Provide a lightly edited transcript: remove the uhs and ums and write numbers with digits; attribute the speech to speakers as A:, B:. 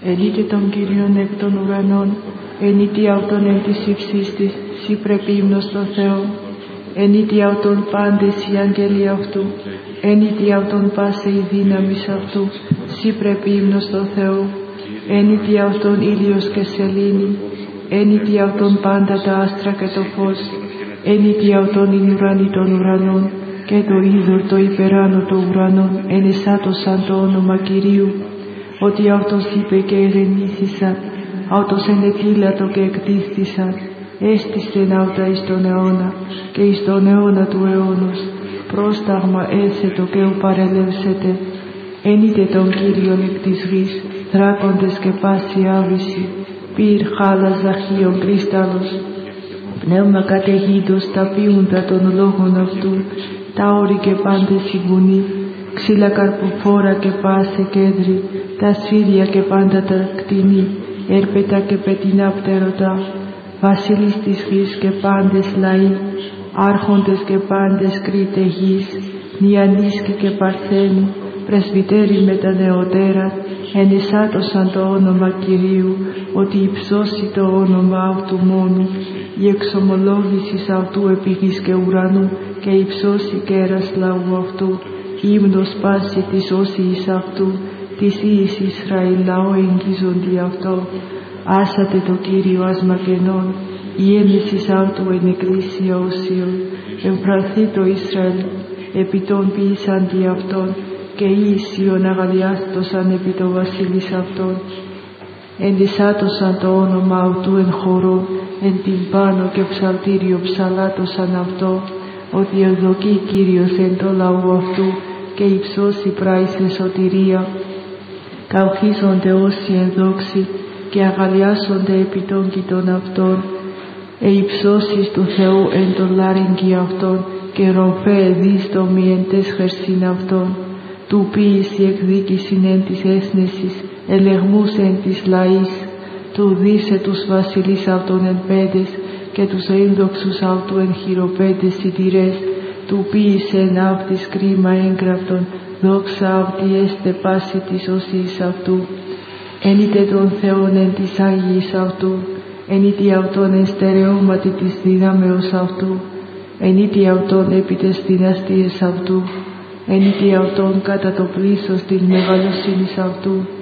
A: Ενείτε τον Κύριον εκ των ουρανών, ενείτε αυτόν εν της υψής της, σοι πρέπει ύμνος στον Θεό. Ενείτε αυτόν πάντες οι άγγελοι αυτού, ενείτε αυτόν πάσε η δύναμις αυτού, σοι πρέπει ύμνος στον Θεό. Ενείτε αυτόν ήλιος και σελήνη, ενείτε αυτόν πάντα τα άστρα και το φως, ενείτε αυτόν οι ουρανοί των ουρανών, και το είδωρ το υπεράνω των ουρανών, ενεσάτωσαν το όνομα Κυρίου, ότι αυτός είπε και ειρηνήθησαν, αυτός ενετήλατο και εκτίστησαν, έστησεν αυτά εις τον αιώνα και εις τον αιώνα του αιώνος, πρόσταγμα έθετο και παρελεύσετε. Ενείτε τον Κύριον εκ της γης, δράκοντες και πάση άβυση, πυρ, χάλας, ζαχίων, κρίσταλος, πνεύμα καταιγίδος, τα ποιούντα των λόγων αυτού, τα όρη και πάντες οι βουνοί, ξύλα καρποφόρα και πάσε κέντρη, τα σφύρια και πάντα τα κτηνή, έρπετα και πετεινά πτερωτά, βασίλης της γης και πάντες λαοί, άρχοντες και πάντες κρήτε γης, νιανίσκοι και παρθένοι, πρεσβυτέροι με τα νεωτέρα, ενεσάτωσαν το όνομα Κυρίου, ότι υψώσει το όνομα αυτού μόνου, η εξομολόγηση αυτού επί γης και ουρανού, και υψώσει κέρας λαού αυτού, ύμνος πάση της όσης αυτού, της Υιής Ισραήλ λαό εγγίζοντι αυτό. Άσατε το Κύριο ασμακενών, η έμεσης αυτού εν εκκλησία όσιον, εμφρανθεί το Ισραήλ, επί των ποιήσαντι αυτόν, και ίσιον αγαλιάστοσαν επί το βασίλης αυτών. Ενδυσάτωσαν το όνομα αυτού εν χορό, εν τυμπάνο και ψαλτήριο ψαλάτωσαν αυτό, ότι ευδοκεί Κύριος εν το λαού αυτού, και υψώσει πράησε σωτηρία. Καυχίζονται όσοι εν δόξη, και αγαλιάσονται επί των κοιτών αυτών. Υψώσεις του Θεού εν το λάρυγγι αυτών, και ρομφέ δίστομοι εν τες χερσίν αυτών. Του ποίηση εκδίκησιν εν της έσνεσης, ελεγμούς εν της λαής. Του δίσε τους βασιλείς αυτών εν πέντες, και τους ένδοξους αυτού εν χειροπέντες σιτηρές. Του ποίησε εν αυτής κρίμα έγγραφτον, δόξα αυτή έστε πάση της οσής αυτού. Ενείτε τον Θεόν εν της Άγιης αυτού, ενείτε αυτόν εν στερεώματι της δύναμεως αυτού, ενείτε αυτόν επί τες δυναστείες αυτού, ενείτε αυτόν κατά το πλήθος της μεγαλοσύνης αυτού,